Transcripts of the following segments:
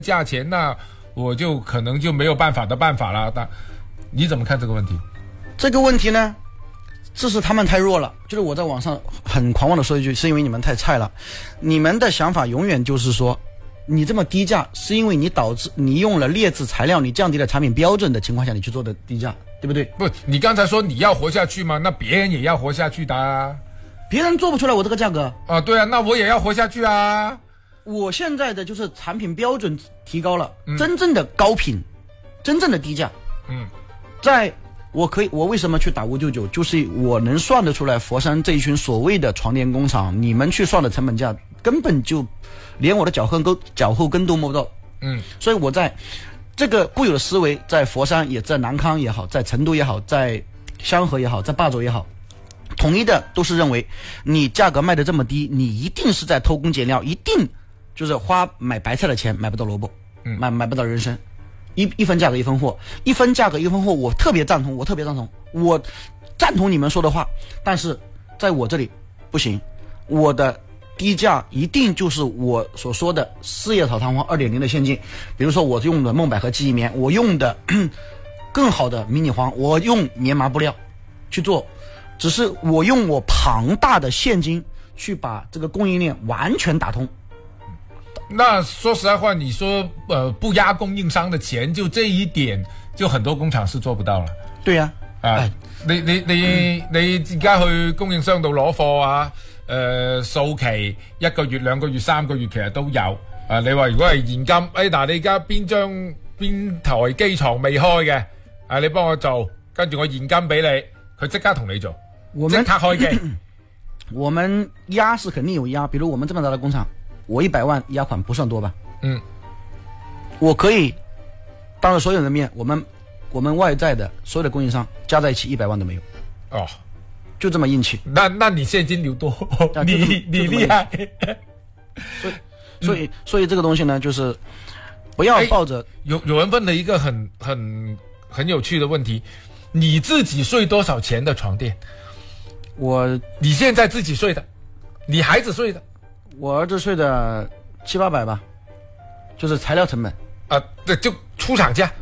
价钱，那我就可能就没有办法了。但你怎么看这个问题？ 这个问题呢，这是他们太弱了。就是我在网上很狂妄的说一句，是因为你们太菜了。你们的想法永远就是说，你这么低价，是因为你导致你用了劣质材料，你降低了产品标准的情况下，你去做的低价，对不对？ 不，你刚才说你要活下去吗？那别人也要活下去的啊。 别人做不出来我这个价格啊，对啊，那我也要活下去啊。 我现在的就是产品标准提高了，真正的高品，真正的低价。我为什么去打599？就是我能算得出来，佛山这一群所谓的床垫工厂，你们去算的成本价根本就连我的脚后跟都摸不到。所以我在这个固有的思维，在佛山也在南康也好，在成都也好，在香河也好，在霸州也好，统一的都是认为你价格卖得这么低，你一定是在偷工减料，一定就是买白菜的钱买不到萝卜，买不到人参。一分价格一分货，一分价格一分货，我特别赞同，我赞同你们说的话，但是在我这里不行，我的低价一定就是我所说的四叶草弹簧 2.0 的先进，比如说我用的梦百合记忆棉，我用的更好的迷你黄，我用棉麻布料去做，只是我用我庞大的现金去把这个供应链完全打通。 那说实在话，你说不压供应商的钱，就这一点，就很多工厂是做不到了。 對啊， 你而家去供應商度攞貨啊，數期1個月、2個月、3個月，其實都有。你話如果係現金，嗱你而家邊台機床未開嘅，你幫我做，跟住我現金俾你，佢即刻同你做，即刻開機。 我們壓是肯定有壓，比如我們這麼大的工廠。我100萬押款不算多吧？我可以當着所有人的面，我們外在的所有的供應商加在一起100萬都沒有。 哦， 就這麼硬氣。 那你現金流多，你厲害。 所以這個東西呢，就是不要抱着。 有人問了一個很有趣的問題，你自己睡多少錢的床墊？你現在自己睡的，你孩子睡的？ 我兒子睡的700-800吧，就是材料成本對，就出廠價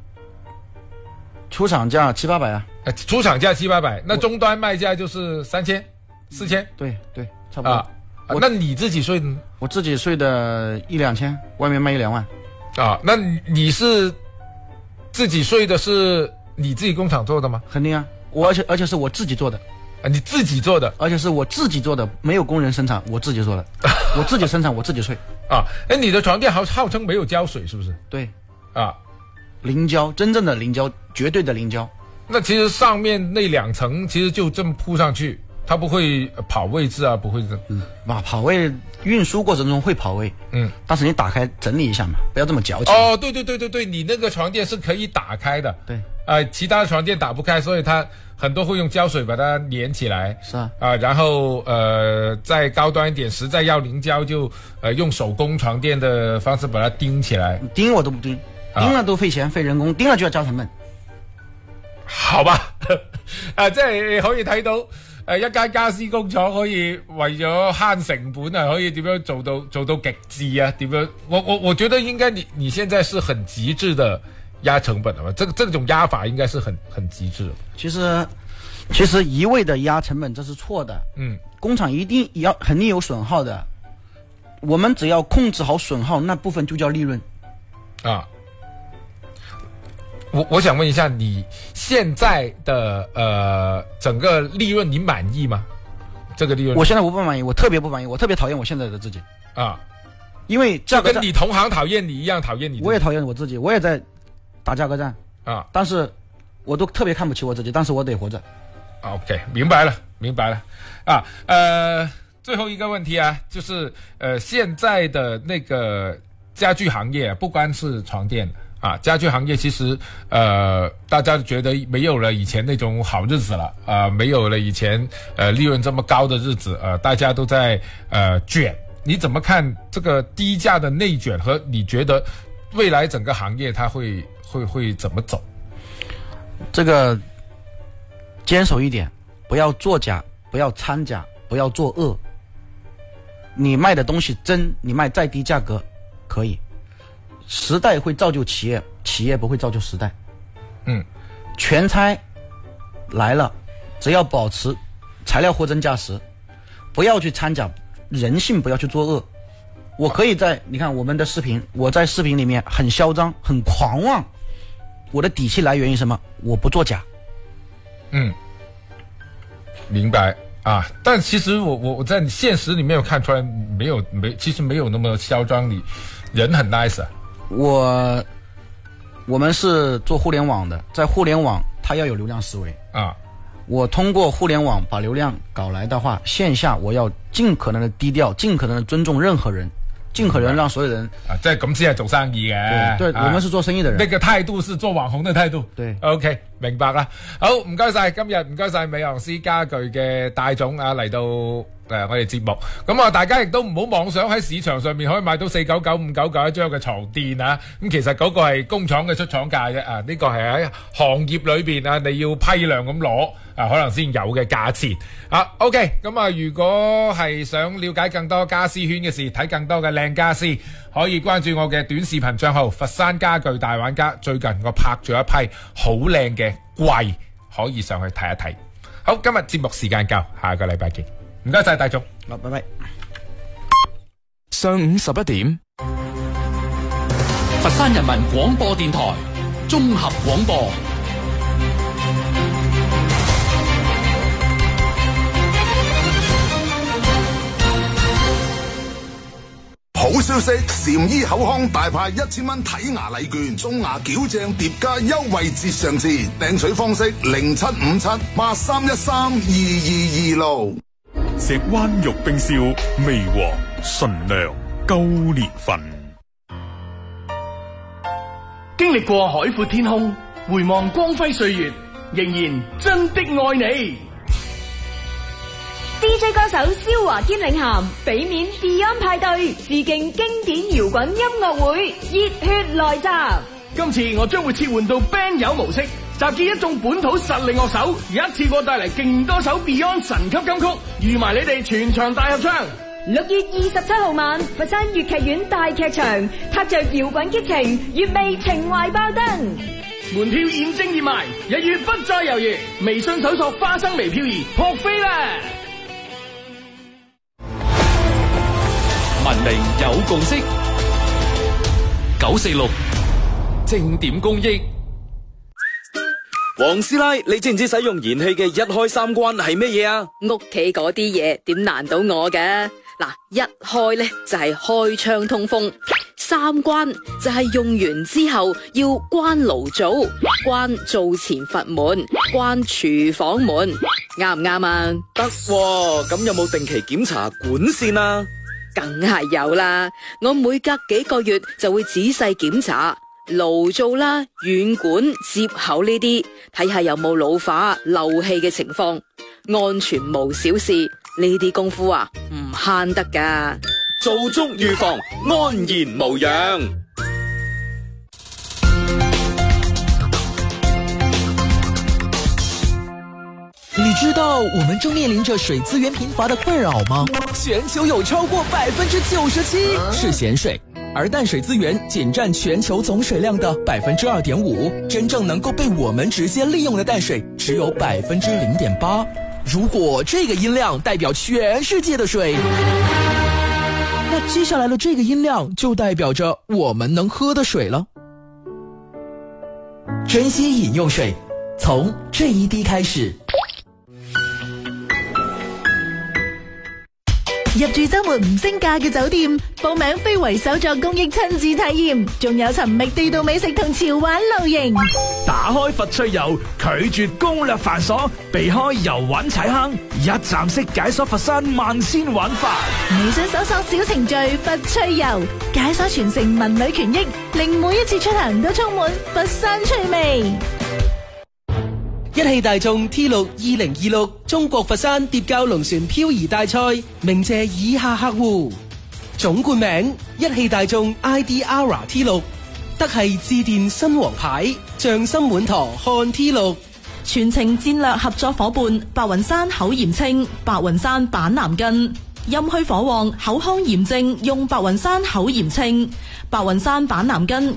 700-800啊， 出廠價700，那終端賣價就是3000、4000， 對，差不多。 那你自己睡的呢？ 我自己睡的1-2千，外面賣1-2萬。 那你是自己睡的，是你自己工廠做的嗎？ 肯定啊，而且是我自己做的。 你自己做的， 而且是我自己做的，没有工人生产，我自己做的，我自己生产，我自己睡。 你的床墊號稱沒有膠水，是不是？ 對，零膠，真正的零膠，絕對的零膠。 那其實上面那2層其實就這麼鋪上去，它不會跑位置啊，不會的。 跑位運輸過程中會跑位，但是你打開整理一下嘛，不要這麼矯情。 對，你那個床墊是可以打開的。 對， 其他的床墊打不開，所以它很多會用膠水把它粘起來。 是啊。 然後再高端一點，實在要零膠就用手工床墊的方式把它釘起來。 釘我都不釘，釘了都費錢費人工，釘了就要交成本。 好吧，即係可以睇到。一間家私工廠可以為咗慳成本可以點樣做到極致啊？點樣？我覺得應該你現在是很極致的壓成本的嘛？這種壓法應該是很極致的。 其實一味的壓成本這是錯的。工廠肯定有損耗的，我們只要控制好損耗那部分就叫利潤。 我想問一下，你現在的整個利潤你滿意嗎？這個利潤？ 我現在我不滿意，我特別不滿意，我特別討厭我現在的自己因為價格戰， 就跟你同行討厭你一樣討厭你自己。 我也討厭我自己，我也在打價格戰但是我都特別看不起我自己，但是我得活着。 OK， 明白了最後一個問題就是現在的那個家具行業不光是床墊家具行業其實大家覺得沒有了以前那種好日子了沒有了以前利潤這麼高的日子大家都在捲。你怎麼看這個低價的內捲和你覺得未來整個行業它會怎麼走？ 這個堅守一點，不要作假，不要摻假，不要作惡。你賣的東西真，你賣再低價格可以。 时代会造就企业，企业不会造就时代。全拆来了，只要保持材料货真价实，不要去掺假，人性不要去作恶。我可以你看我们的视频，我在视频里面很嚣张很狂妄，我的底气来源于什么？我不作假。 明白啊。但其实我在现实里面有看出来，其实没有那么嚣张，你人很 nice 啊。 我们是做互联网的，在互联网它要有流量思维啊。 我通过互联网把流量搞来的话，线下我要尽可能的低调，尽可能的尊重任何人，尽可能让所有人即係咁先係做生意嘅。 對，我們是做生意的人。 呢個態度是做網紅的態度。 對 ，OK， 明白啦。好，唔該晒，今日唔該晒美昂斯家具嘅戴總啊嚟到我哋節目。咁啊，大家亦都唔好妄想喺市場上面可以買到499、599一張嘅床墊啊。咁其實嗰個係工廠嘅出廠價啫。啊，呢個係喺行業裏邊啊，你要批量咁攞。可能先有嘅價錢。OK， 咁啊，如果係想了解更多家私圈嘅事，睇更多嘅靚家私，可以關注我嘅短視頻賬號佛山家具大玩家。最近我拍咗一批好靚嘅櫃，可以上去睇一睇。好，今日節目時間夠，下個禮拜見。唔該晒大眾， 好，拜拜。 上午11點， 佛山人民廣播電台綜合廣播。 好消息！禪醫口腔大派1000蚊睇牙禮券，中牙矯正疊加優惠折上次，訂取方式075783132226。 石灣玉冰燒，微黃純良高年份。 經歷過海闊天空，回望光輝歲月，仍然真的愛你。 DJ 歌手蕭華堅領銜，俾面 Beyond 派對，致敬經典搖滾音樂會，熱血來襲。 今次我將會切換到 band 友模式，集結一眾本土實力樂手，一次過帶嚟勁多首 Beyond 神級金曲，預埋你哋全場大合唱。 6月27號晚，佛山粵劇院大劇場，踏着搖滾激情，粵味情懷爆燈。 門票現正熱賣，1月不再猶豫，微信搜索花生微漂移，撲飛啦！ 文明有共識，946正點公益。 黃師奶，你知唔知使用燃氣嘅一開三關係咩嘢啊？ 屋企嗰啲嘢點難到我嘅？嗱，一開咧就係開窗通風，三關就係用完之後要關爐灶、關灶前閥門、關廚房門，啱唔啱啊？ 得喎，咁有冇定期檢查管線啊？ 梗係有啦，我每隔幾個月就會仔細檢查爐灶啦、軟管、接口呢啲，睇下有冇老化、漏氣嘅情況，安全無小事。呢啲功夫啊，唔慳得噶。 做足預防，安然無恙。 你知道我們正面臨着水資源貧乏的困擾嗎？全球有超過97%是鹹水，而淡水資源僅佔全球總水量的2.5%，真正能夠被我們直接利用的淡水只有0.8%。如果這個音量代表全世界的水，那接下來的這個音量就代表着我們能喝的水了。珍惜飲用水，從這一滴開始。 入住周末唔升價嘅酒店，報名非遺手作公益親子體驗，仲有尋覓地道美食同潮玩露營。 打開佛趣遊，拒絕攻略繁瑣，避開遊玩踩坑，一站式解鎖佛山萬千玩法。 微信搜索小程序佛趣遊，解鎖傳承文旅權益，令每一次出行都充滿佛山趣味。 一汽大眾 T6 2026中國佛山疊滘龍船漂移大賽鳴謝以下客戶：總冠名一汽大眾 ID-ARA T6， 德系致電新王牌，匠心滿堂看 T6， 全程戰略合作夥伴白雲山口鹽青、白雲山板藍根。 陰虛火旺、口腔炎症用白雲山口炎清。白雲山板藍根